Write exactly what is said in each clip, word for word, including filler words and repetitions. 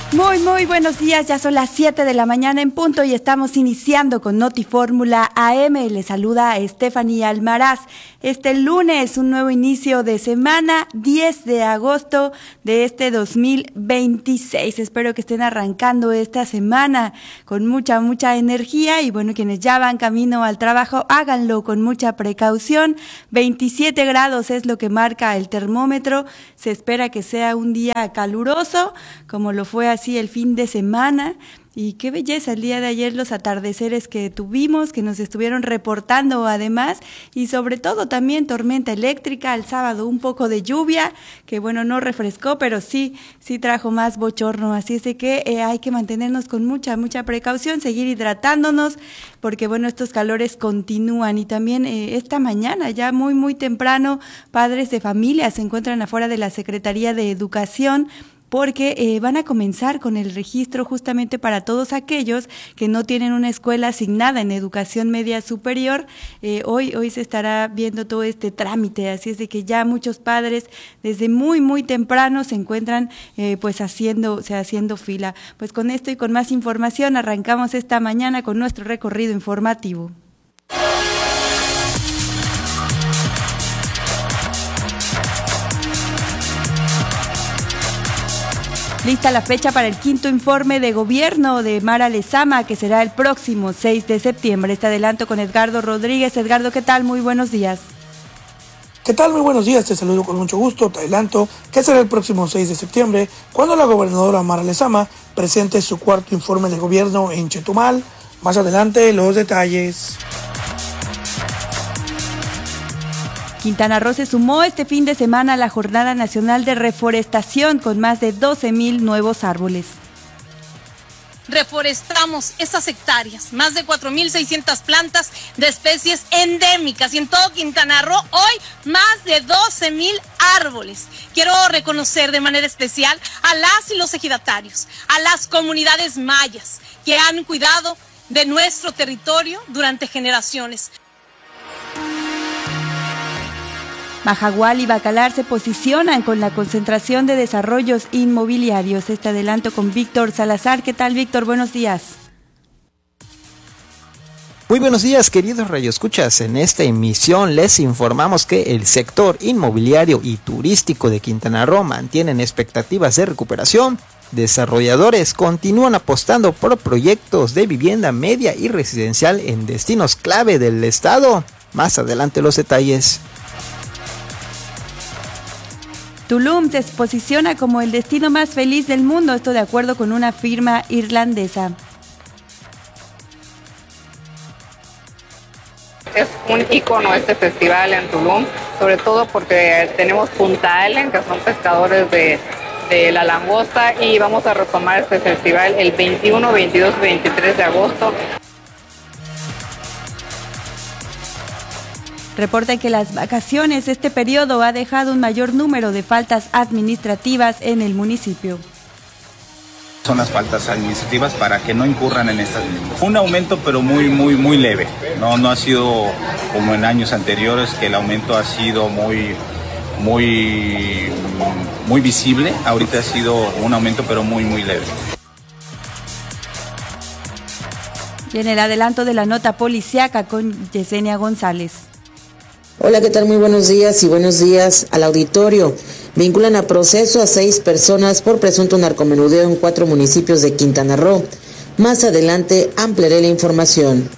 Muy, muy buenos días, ya son las siete de la mañana en punto y estamos iniciando con Notifórmula A M. Les saluda Stephanie Almaraz. Este lunes, un nuevo inicio de semana, diez de agosto de este dos mil veintiséis. Espero que estén arrancando esta semana con mucha, mucha energía y bueno, quienes ya van camino al trabajo, háganlo con mucha precaución. veintisiete grados es lo que marca el termómetro. Se espera que sea un día caluroso, como lo fue así el fin de semana, y qué belleza el día de ayer los atardeceres que tuvimos, que nos estuvieron reportando además, y sobre todo también tormenta eléctrica, el sábado un poco de lluvia, que bueno, no refrescó, pero sí, sí trajo más bochorno, así es de que eh, hay que mantenernos con mucha, mucha precaución, seguir hidratándonos, porque bueno, estos calores continúan, y también eh, esta mañana, ya muy, muy temprano, padres de familia se encuentran afuera de la Secretaría de Educación, porque eh, van a comenzar con el registro justamente para todos aquellos que no tienen una escuela asignada en educación media superior. Eh, hoy, hoy se estará viendo todo este trámite, así es de que ya muchos padres desde muy, muy temprano se encuentran eh, pues haciendo, o sea, haciendo fila. Pues con esto y con más información arrancamos esta mañana con nuestro recorrido informativo. Lista la fecha para el quinto informe de gobierno de Mara Lezama, que será el próximo seis de septiembre. Este adelanto con Edgardo Rodríguez. Edgardo, ¿qué tal? Muy buenos días. ¿Qué tal? Muy buenos días, te saludo con mucho gusto. Te adelanto que será el próximo seis de septiembre, cuando la gobernadora Mara Lezama presente su cuarto informe de gobierno en Chetumal. Más adelante, los detalles. Quintana Roo se sumó este fin de semana a la Jornada Nacional de Reforestación con más de doce mil nuevos árboles. Reforestamos esas hectáreas, más de cuatro mil seiscientas plantas de especies endémicas y en todo Quintana Roo hoy más de doce mil árboles. Quiero reconocer de manera especial a las y los ejidatarios, a las comunidades mayas que han cuidado de nuestro territorio durante generaciones. Majagual y Bacalar se posicionan con la concentración de desarrollos inmobiliarios. Este adelanto con Víctor Salazar. ¿Qué tal, Víctor? Buenos días. Muy buenos días, queridos radioescuchas. En esta emisión les informamos que el sector inmobiliario y turístico de Quintana Roo mantienen expectativas de recuperación. Desarrolladores continúan apostando por proyectos de vivienda media y residencial en destinos clave del estado. Más adelante los detalles. Tulum se posiciona como el destino más feliz del mundo, esto de acuerdo con una firma irlandesa. Es un ícono este festival en Tulum, sobre todo porque tenemos Punta Ellen, que son pescadores de, de la langosta, y vamos a retomar este festival el veintiuno, veintidós y veintitrés de agosto. Reportan que las vacaciones, este periodo ha dejado un mayor número de faltas administrativas en el municipio. Son las faltas administrativas para que no incurran en estas mismas. Un aumento pero muy, muy, muy leve. No, no ha sido como en años anteriores, que el aumento ha sido muy, muy, muy visible. Ahorita ha sido un aumento pero muy, muy leve. Y en el adelanto de la nota policiaca con Yesenia González. Hola, ¿qué tal? Muy buenos días y buenos días al auditorio. Vinculan a proceso a seis personas por presunto narcomenudeo en cuatro municipios de Quintana Roo. Más adelante ampliaré la información.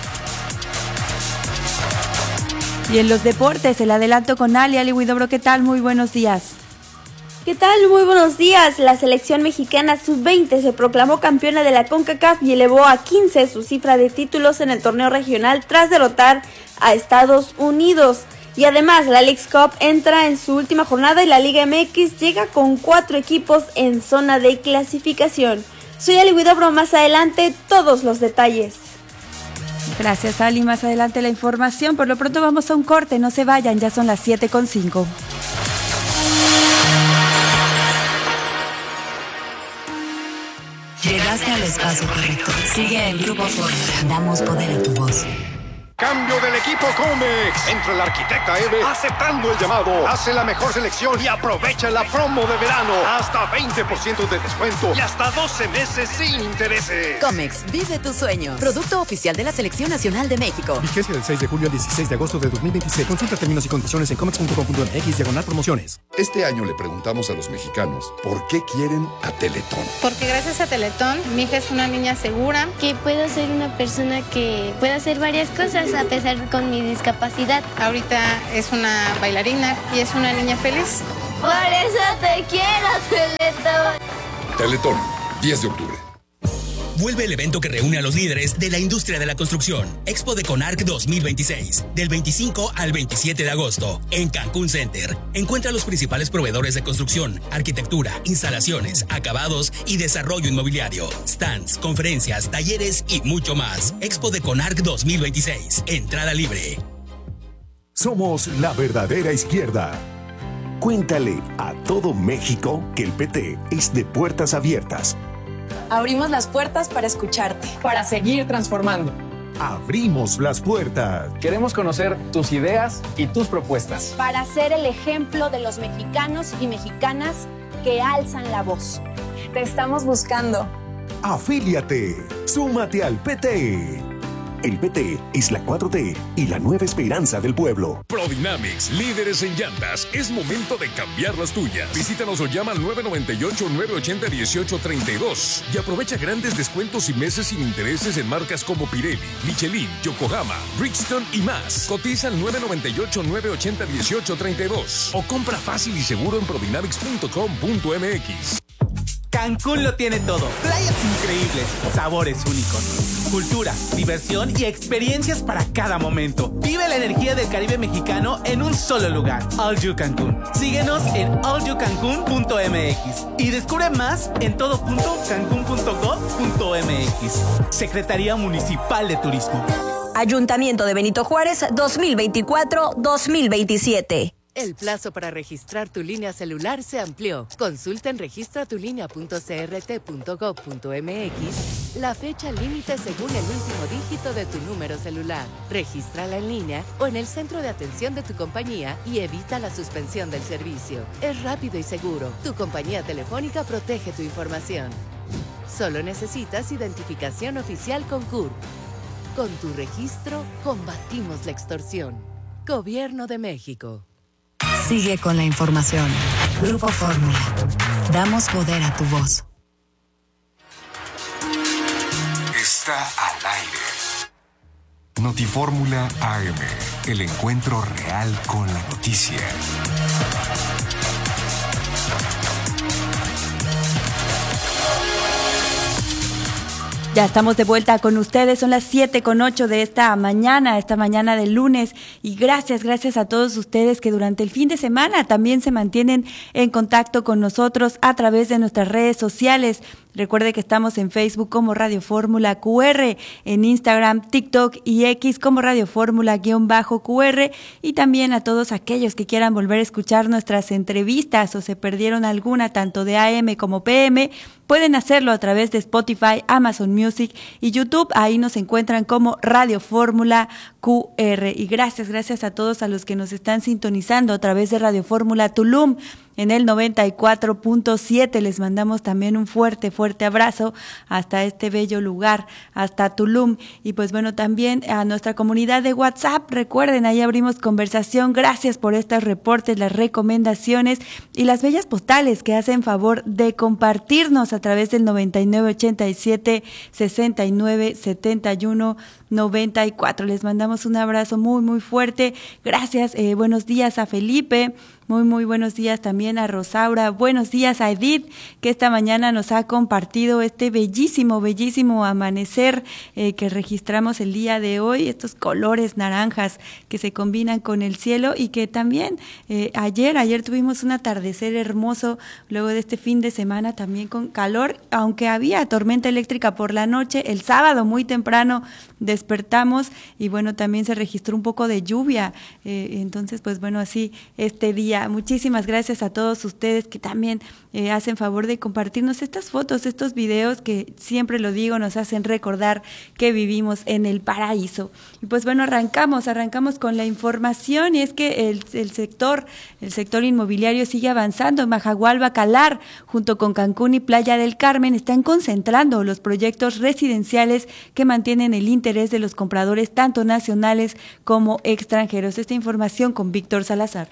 Y en los deportes, el adelanto con Ali. Ali Huidobro, ¿qué tal? Muy buenos días. ¿Qué tal? Muy buenos días. La selección mexicana sub veinte se proclamó campeona de la CONCACAF y elevó a quince su cifra de títulos en el torneo regional tras derrotar a Estados Unidos. Y además la Leagues Cup entra en su última jornada y la Liga M X llega con cuatro equipos en zona de clasificación. Soy Ali Huidobro, más adelante todos los detalles. Gracias, Ali. Más adelante la información. Por lo pronto vamos a un corte, no se vayan, ya son las siete con cinco. Llegaste al espacio correcto. Sigue el Grupo Fórmula. Damos poder a tu voz. Cambio del equipo Comex. Entra el arquitecta Eve aceptando el llamado. Hace la mejor selección y aprovecha la promo de verano. Hasta veinte por ciento de descuento y hasta doce meses sin intereses. Comex, vive tus sueños. Producto oficial de la Selección Nacional de México. Vigencia del seis de julio al dieciséis de agosto de dos mil veintiséis. Consulta términos y condiciones en comex punto com punto m x diagonal promociones. Este año le preguntamos a los mexicanos por qué quieren a Teletón. Porque gracias a Teletón, mi hija es una niña segura. Que puedo ser una persona que pueda hacer varias cosas a pesar con mi discapacidad. Ahorita es una bailarina y es una niña feliz. Por eso te quiero, Teletón. Teletón, diez de octubre. Vuelve el evento que reúne a los líderes de la industria de la construcción. Expo de Conarc dos mil veintiséis, del veinticinco al veintisiete de agosto, en Cancún Center. Encuentra los principales proveedores de construcción, arquitectura, instalaciones, acabados y desarrollo inmobiliario, stands, conferencias, talleres y mucho más. Expo de Conarc dos mil veintiséis, entrada libre. Somos la verdadera izquierda. Cuéntale a todo México que el P T es de puertas abiertas. Abrimos las puertas para escucharte. Para seguir transformando. Abrimos las puertas. Queremos conocer tus ideas y tus propuestas. Para ser el ejemplo de los mexicanos y mexicanas que alzan la voz. Te estamos buscando. Afíliate. Súmate al P T. El P T es la cuatro T y la nueva esperanza del pueblo. Prodynamics, líderes en llantas. Es momento de cambiar las tuyas. Visítanos o llama al nueve nueve ocho, nueve ocho cero, uno ocho tres dos y aprovecha grandes descuentos y meses sin intereses en marcas como Pirelli, Michelin, Yokohama, Bridgestone y más. Cotiza al nueve nueve ocho, nueve ocho cero, uno ocho tres dos o compra fácil y seguro en prodynamics punto com punto m x. Cancún lo tiene todo. Playas increíbles, sabores únicos, cultura, diversión y experiencias para cada momento. Vive la energía del Caribe mexicano en un solo lugar. All You Cancún. Síguenos en all you cancún punto m x y descubre más en todo punto cancún punto gov punto m x. Secretaría Municipal de Turismo. Ayuntamiento de Benito Juárez dos mil veinticuatro dos mil veintisiete. El plazo para registrar tu línea celular se amplió. Consulta en registra tu línea punto c r t punto gov punto m x la fecha límite según el último dígito de tu número celular. Regístrala en línea o en el centro de atención de tu compañía y evita la suspensión del servicio. Es rápido y seguro. Tu compañía telefónica protege tu información. Solo necesitas identificación oficial con C U R. Con tu registro, combatimos la extorsión. Gobierno de México. Sigue con la información. Grupo Fórmula. Damos poder a tu voz. Está al aire. Notifórmula A M. El encuentro real con la noticia. Ya estamos de vuelta con ustedes, son las siete con ocho de esta mañana, esta mañana del lunes, y gracias, gracias a todos ustedes que durante el fin de semana también se mantienen en contacto con nosotros a través de nuestras redes sociales. Recuerde que estamos en Facebook como Radio Fórmula Q R, en Instagram, TikTok y X como Radio Fórmula-Q R, y también a todos aquellos que quieran volver a escuchar nuestras entrevistas o se perdieron alguna tanto de A M como P M, pueden hacerlo a través de Spotify, Amazon Music y YouTube. Ahí nos encuentran como Radio Fórmula Q R. Y gracias, gracias a todos a los que nos están sintonizando a través de Radio Fórmula Tulum en el noventa y cuatro punto siete. Les mandamos también un fuerte, fuerte abrazo hasta este bello lugar, hasta Tulum. Y pues bueno, también a nuestra comunidad de WhatsApp. Recuerden, ahí abrimos conversación. Gracias por estos reportes, las recomendaciones y las bellas postales que hacen favor de compartirnos a través del noventa y nueve ochenta y siete sesenta y nueve setenta y uno noventa y cuatro. Les mandamos un abrazo muy, muy fuerte. Gracias. Eh, buenos días a Felipe. Muy, muy buenos días también a Rosaura. Buenos días a Edith, que esta mañana nos ha compartido este bellísimo, bellísimo amanecer eh, que registramos el día de hoy. Estos colores naranjas que se combinan con el cielo y que también eh, ayer, ayer tuvimos un atardecer hermoso, luego de este fin de semana también con calor, aunque había tormenta eléctrica por la noche. El sábado muy temprano despertamos y bueno, también se registró un poco de lluvia. Eh, entonces, pues bueno, así este día ya. Muchísimas gracias a todos ustedes que también eh, hacen favor de compartirnos estas fotos, estos videos que siempre lo digo, nos hacen recordar que vivimos en el paraíso. Y pues bueno, arrancamos, arrancamos con la información y es que el, el sector, el sector inmobiliario sigue avanzando. Majahual, Bacalar, junto con Cancún y Playa del Carmen, están concentrando los proyectos residenciales que mantienen el interés de los compradores tanto nacionales como extranjeros. Esta información con Víctor Salazar.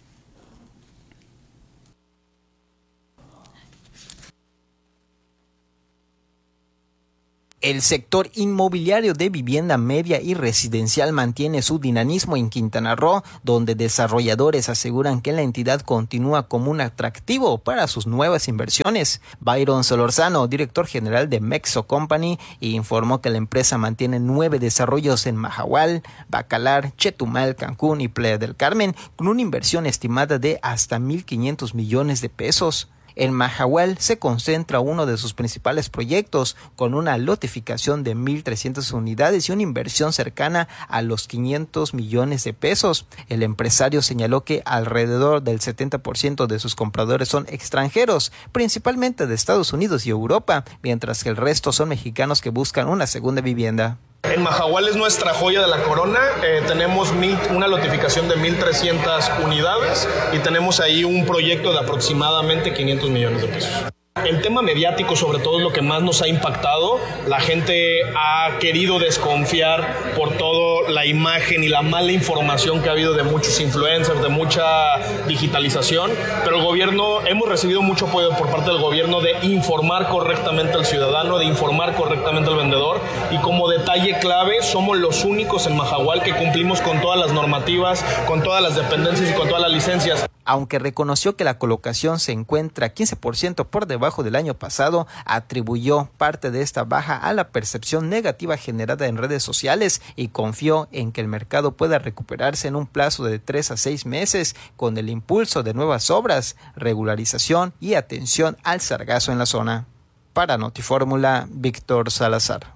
El sector inmobiliario de vivienda media y residencial mantiene su dinamismo en Quintana Roo, donde desarrolladores aseguran que la entidad continúa como un atractivo para sus nuevas inversiones. Byron Solorzano, director general de Mexo Company, informó que la empresa mantiene nueve desarrollos en Majahual, Bacalar, Chetumal, Cancún y Playa del Carmen, con una inversión estimada de hasta mil quinientos millones de pesos. En Majahual se concentra uno de sus principales proyectos, con una lotificación de mil trescientas unidades y una inversión cercana a los quinientos millones de pesos. El empresario señaló que alrededor del setenta por ciento de sus compradores son extranjeros, principalmente de Estados Unidos y Europa, mientras que el resto son mexicanos que buscan una segunda vivienda. En Majahual es nuestra joya de la corona, eh, tenemos mil, una lotificación de mil trescientas unidades y tenemos ahí un proyecto de aproximadamente quinientos millones de pesos. El tema mediático sobre todo es lo que más nos ha impactado. La gente ha querido desconfiar por toda la imagen y la mala información que ha habido de muchos influencers, de mucha digitalización, pero el gobierno, hemos recibido mucho apoyo por parte del gobierno de informar correctamente al ciudadano, de informar correctamente al vendedor, y como detalle clave, somos los únicos en Majahual que cumplimos con todas las normativas, con todas las dependencias y con todas las licencias. Aunque reconoció que la colocación se encuentra quince por ciento por debajo del año pasado, atribuyó parte de esta baja a la percepción negativa generada en redes sociales y confió en que el mercado pueda recuperarse en un plazo de tres a seis meses con el impulso de nuevas obras, regularización y atención al sargazo en la zona. Para Notifórmula, Víctor Salazar.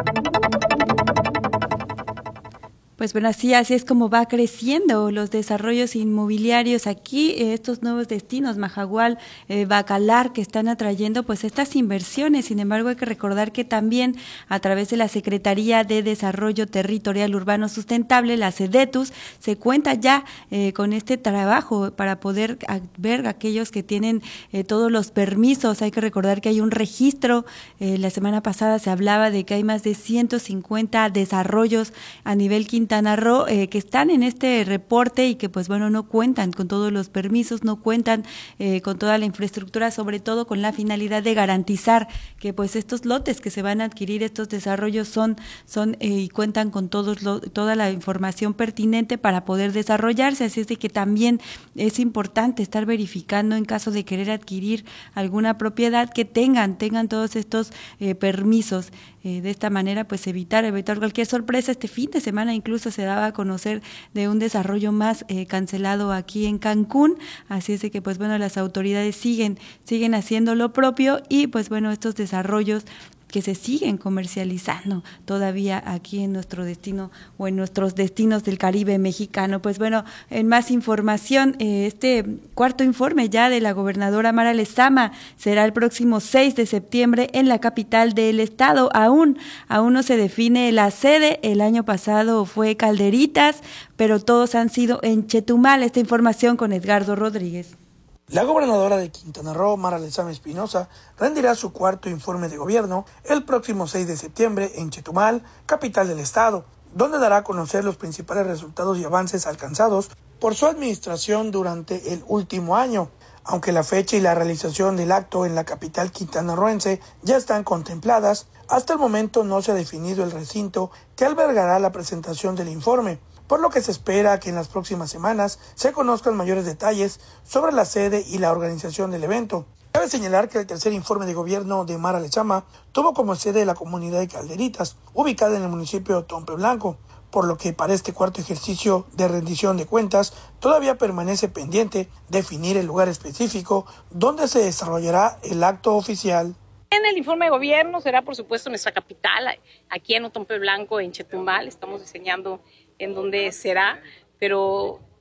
Pues bueno, así, así es como va creciendo los desarrollos inmobiliarios aquí, eh, estos nuevos destinos, Majahual, eh, Bacalar, que están atrayendo pues estas inversiones. Sin embargo, hay que recordar que también a través de la Secretaría de Desarrollo Territorial Urbano Sustentable, la SEDETUS, se cuenta ya eh, con este trabajo para poder a, ver aquellos que tienen eh, todos los permisos. Hay que recordar que hay un registro, eh, la semana pasada se hablaba de que hay más de ciento cincuenta desarrollos a nivel Quintana Roo eh, que están en este reporte y que pues bueno no cuentan con todos los permisos, no cuentan eh, con toda la infraestructura, sobre todo con la finalidad de garantizar que pues estos lotes que se van a adquirir, estos desarrollos son son eh, y cuentan con todos lo, toda la información pertinente para poder desarrollarse. Así es de que también es importante estar verificando en caso de querer adquirir alguna propiedad que tengan tengan todos estos eh, permisos. Eh, de esta manera pues evitar evitar cualquier sorpresa. Este fin de semana incluso se daba a conocer de un desarrollo más eh, cancelado aquí en Cancún, así es de que pues bueno las autoridades siguen siguen haciendo lo propio y pues bueno estos desarrollos que se siguen comercializando todavía aquí en nuestro destino o en nuestros destinos del Caribe mexicano. Pues bueno, en más información, eh, este cuarto informe ya de la gobernadora Mara Lezama será el próximo seis de septiembre en la capital del estado. Aún, aún no se define la sede, el año pasado fue Calderitas, pero todos han sido en Chetumal. Esta información con Edgardo Rodríguez. La gobernadora de Quintana Roo, Mara Lezama Espinosa, rendirá su cuarto informe de gobierno el próximo seis de septiembre en Chetumal, capital del estado, donde dará a conocer los principales resultados y avances alcanzados por su administración durante el último año. Aunque la fecha y la realización del acto en la capital quintanarroense ya están contempladas, hasta el momento no se ha definido el recinto que albergará la presentación del informe, por lo que se espera que en las próximas semanas se conozcan mayores detalles sobre la sede y la organización del evento. Cabe señalar que el tercer informe de gobierno de Mara Lezama tuvo como sede la comunidad de Calderitas, ubicada en el municipio de Tompe Blanco, por lo que para este cuarto ejercicio de rendición de cuentas todavía permanece pendiente definir el lugar específico donde se desarrollará el acto oficial. En el informe de gobierno será, por supuesto, nuestra capital, aquí en Otompe Blanco, en Chetumal. Estamos diseñando en dónde será, pero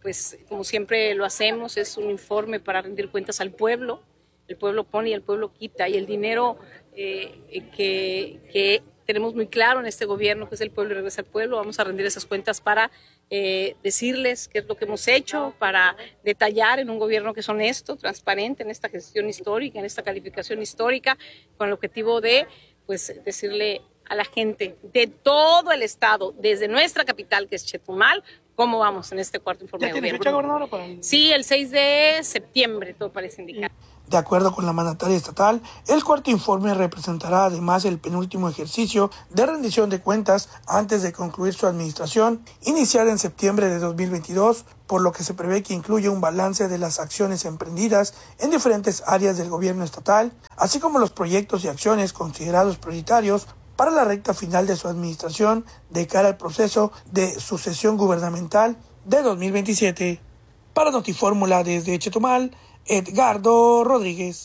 pues como siempre lo hacemos, es un informe para rendir cuentas al pueblo. El pueblo pone y el pueblo quita, y el dinero eh, que, que tenemos muy claro en este gobierno, que es el pueblo y regresa al pueblo, vamos a rendir esas cuentas para eh, decirles qué es lo que hemos hecho, para detallar en un gobierno que es honesto, transparente en esta gestión histórica, en esta calificación histórica, con el objetivo de pues decirle a la gente de todo el estado, desde nuestra capital, que es Chetumal, cómo vamos en este cuarto informe de gobierno. ¿Fecha, gobernadora, para el... Sí, el seis de septiembre, todo parece indicar. De acuerdo con la mandataria estatal, el cuarto informe representará además el penúltimo ejercicio de rendición de cuentas antes de concluir su administración, iniciada en septiembre de dos mil veintidós, por lo que se prevé que incluya un balance de las acciones emprendidas en diferentes áreas del gobierno estatal, así como los proyectos y acciones considerados prioritarios para la recta final de su administración de cara al proceso de sucesión gubernamental de dos mil veintisiete. Para Notifórmula desde Chetumal, Edgardo Rodríguez.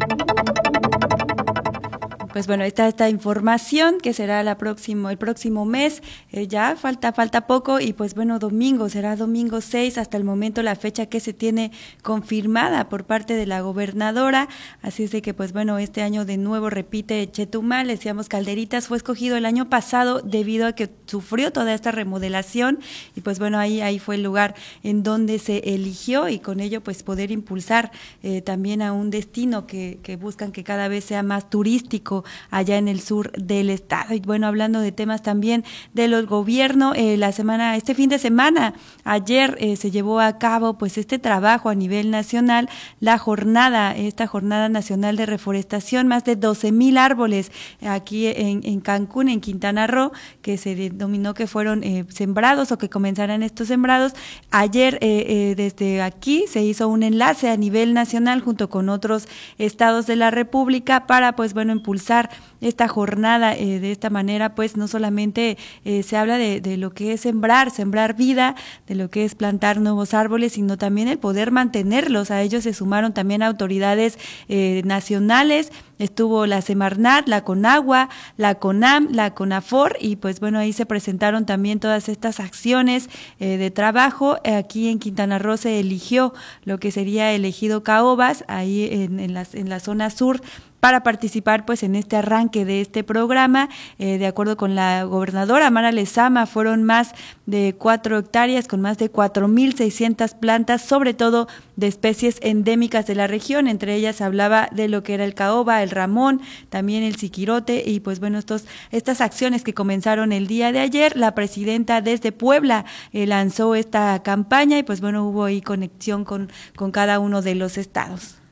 Pues bueno, está esta información que será la próximo, el próximo mes, eh, ya falta falta poco, y pues bueno, domingo, será domingo seis, hasta el momento la fecha que se tiene confirmada por parte de la gobernadora, así es de que pues bueno, este año de nuevo repite Chetumal. Decíamos, Calderitas fue escogido el año pasado debido a que sufrió toda esta remodelación, y pues bueno, ahí, ahí fue el lugar en donde se eligió, y con ello pues poder impulsar eh, también a un destino que, que buscan que cada vez sea más turístico allá en el sur del estado. Y bueno, hablando de temas también de los gobiernos, eh, la semana, este fin de semana, ayer eh, se llevó a cabo pues este trabajo a nivel nacional, la jornada, esta jornada nacional de reforestación, más de doce mil árboles aquí en, en Cancún, en Quintana Roo, que se denominó que fueron eh, sembrados o que comenzaran estos sembrados. Ayer eh, eh, desde aquí se hizo un enlace a nivel nacional junto con otros estados de la República para pues bueno, impulsar esta jornada. Eh, de esta manera pues no solamente eh, se habla de, de lo que es sembrar, sembrar vida, de lo que es plantar nuevos árboles, sino también el poder mantenerlos. A ellos se sumaron también autoridades eh, nacionales, estuvo la Semarnat, la Conagua, la CONAM, la CONAFOR, y pues bueno, ahí se presentaron también todas estas acciones eh, de trabajo. Aquí en Quintana Roo se eligió lo que sería el ejido Caobas, ahí en, en, la, en la zona sur, para participar pues en este arranque de este programa. Eh, de acuerdo con la gobernadora Mara Lezama, fueron más de cuatro hectáreas con más de cuatro mil seiscientas plantas, sobre todo de especies endémicas de la región. Entre ellas hablaba de lo que era el caoba, el ramón, también el siquirote, y pues bueno, estos, estas acciones que comenzaron el día de ayer. La presidenta desde Puebla eh, lanzó esta campaña, y pues bueno, hubo ahí conexión con, con cada uno de los estados.